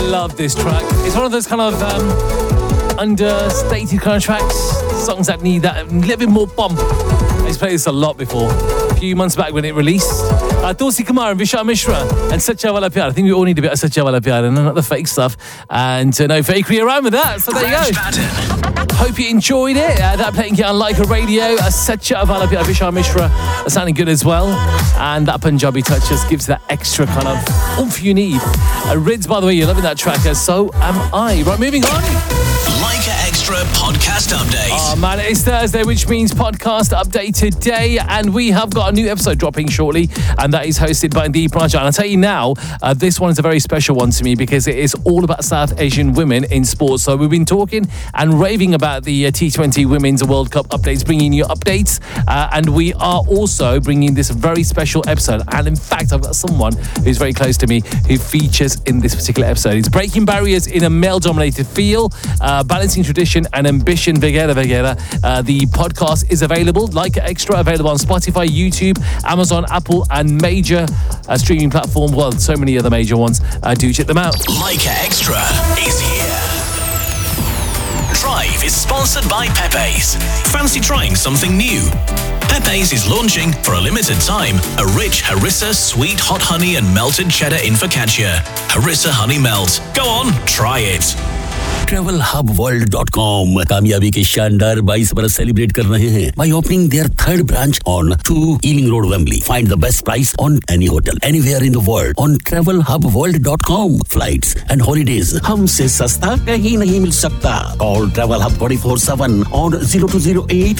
love this track. It's one of those kind of understated kind of tracks, songs that need that little bit more bump. I used to play this a lot before, a few months back when it released. Tulsi Kumar and Vishal Mishra and Sacha Wala Pyar. I think we all need a bit of Sacha Wala Pyar and not the fake stuff. And no fakery around with that. So there you go. Hope you enjoyed it. That playing it on Like a Radio. Sacha Wala Pyar, Vishal Mishra sounding good as well. And that Punjabi touch just gives that extra kind of oomph you need. Rids, by the way, you're loving that track, so am I. Right, moving on. Like an Extra podcast update. Oh man, it's Thursday, which means podcast update today, and we have got a new episode dropping shortly, and that is hosted by Deep Raja. And I'll tell you now, this one is a very special one to me because it is all about South Asian women in sports. So we've been talking and raving about the T20 Women's World Cup updates, bringing you updates, and we are also bringing this very special episode. And in fact, I've got someone who's very close to me who features in this particular episode. It's breaking barriers in a male-dominated field, balancing tradition and ambition, vagera. The podcast is available, Like Extra, available on Spotify, YouTube, Amazon, Apple, and major streaming platforms. Well, so many other major ones. Do check them out. Like Extra is here. Drive is sponsored by Pepe's. Fancy trying something new? Pepe's is launching, for a limited time, a rich harissa, sweet hot honey and melted cheddar in focaccia. Harissa Honey Melt. Go on, try it. TravelHubWorld.com कामयाबी के शानदार 22 बरस celebrate कर रहे हैं by opening their third branch on 2 Ealing Road, Wembley. Find the best price on any hotel anywhere in the world on TravelHubWorld.com. Flights and holidays हमसे सस्ता कहीं नहीं मिल सकता. Call Travel Hub 24/7 on 0208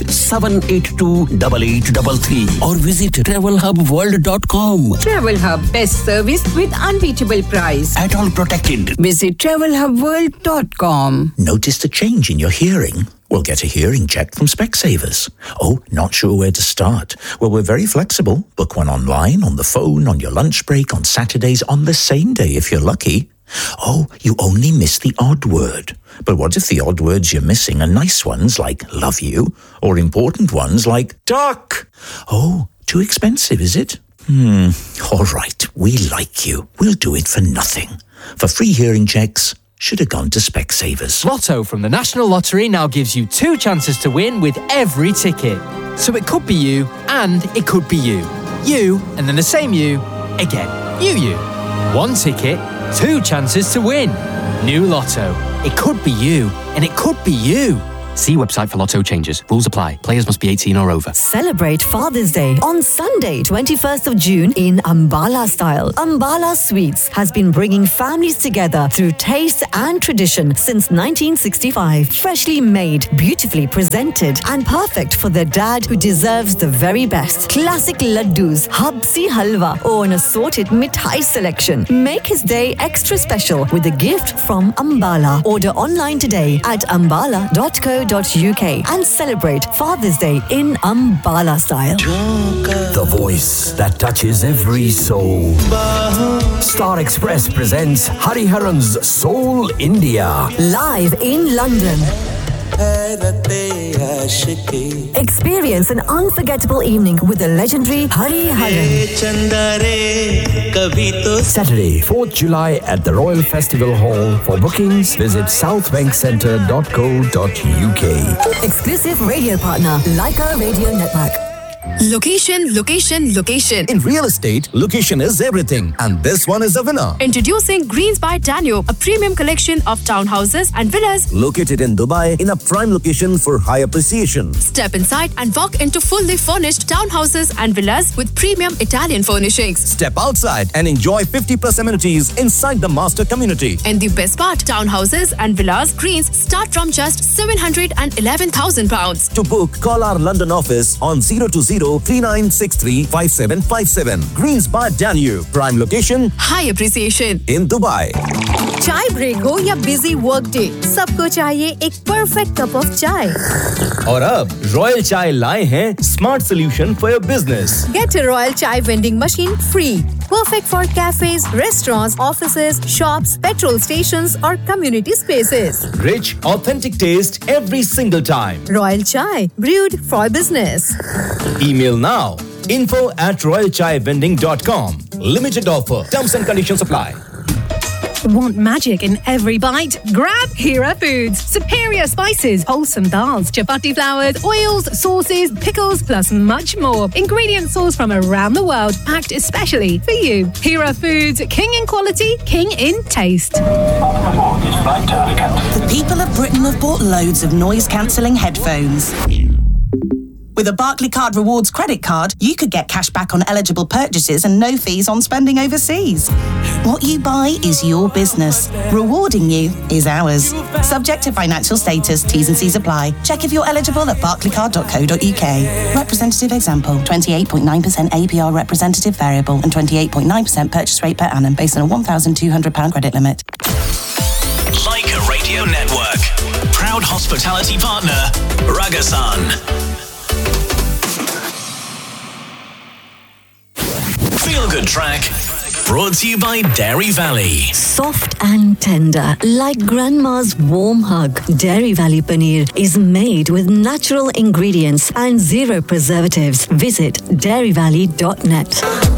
782 8833 or visit TravelHubWorld.com. Travel Hub, best service with unbeatable price. At all protected. Visit TravelHubWorld.com. Noticed a change in your hearing? Well, get a hearing check from Specsavers. Oh, not sure where to start? Well, we're very flexible. Book one online, on the phone, on your lunch break, on Saturdays, on the same day if you're lucky. Oh, you only miss the odd word. But what if the odd words you're missing are nice ones like love you, or important ones like duck? Oh, too expensive, is it? All right, we like you. We'll do it for nothing. For free hearing checks, should have gone to Specsavers. Lotto from the National Lottery now gives you 2 chances to win with every ticket. So it could be you, and it could be you. You, and then the same you, again. You. 1 ticket, 2 chances to win. New Lotto. It could be you, and it could be you. See website for Lotto changes. Rules apply. Players must be 18 or over. Celebrate Father's Day on Sunday, 21st of June in Ambala style. Ambala Sweets has been bringing families together through taste and tradition since 1965. Freshly made, beautifully presented, and perfect for the dad who deserves the very best. Classic laddus, habsi halwa, or an assorted mithai selection. Make his day extra special with a gift from Ambala. Order online today at ambala.co.uk and celebrate Father's Day in Ambala style. The voice that touches every soul. Star Express presents Hariharan's Soul India. Live in London. Experience an unforgettable evening with the legendary Hariharan. Saturday, 4th July at the Royal Festival Hall. For bookings, visit southbankcentre.co.uk. Exclusive radio partner, Leica Radio Network. Location. In real estate, location is everything. And this one is a winner. Introducing Greens by Daniel, a premium collection of townhouses and villas. Located in Dubai in a prime location for high appreciation. Step inside and walk into fully furnished townhouses and villas with premium Italian furnishings. Step outside and enjoy 50+ amenities inside the master community. And the best part, townhouses and villas Greens start from just £711,000. To book, call our London office on 020-3963-5757. Greens by Danube. Prime location, high appreciation in Dubai. चाय break हो या busy work day, सबको चाहिए एक perfect cup of चाय. और अब royal चाय लाए हैं smart solution for your business. Get a Royal Chai vending machine free. Perfect for cafes, restaurants, offices, shops, petrol stations or community spaces. Rich, authentic taste every single time. Royal Chai, brewed for business. Email now. info@royalchaivending.com. Limited offer. Terms and conditions apply. Want magic in every bite? Grab Hira Foods. Superior spices, wholesome dals, chapati flours, oils, sauces, pickles, plus much more. Ingredient sourced from around the world, packed especially for you. Hira Foods, king in quality, king in taste. The people of Britain have bought loads of noise-cancelling headphones. With a Barclaycard Rewards credit card, you could get cash back on eligible purchases and no fees on spending overseas. What you buy is your business. Rewarding you is ours. Subject to financial status, T's and C's apply. Check if you're eligible at barclaycard.co.uk. Representative example, 28.9% APR representative variable and 28.9% purchase rate per annum based on a £1,200 credit limit. Leica Radio Network. Proud hospitality partner, Ragasan. Feel Good Track, brought to you by Dairy Valley. Soft and tender, like grandma's warm hug. Dairy Valley Paneer is made with natural ingredients and zero preservatives. Visit dairyvalley.net.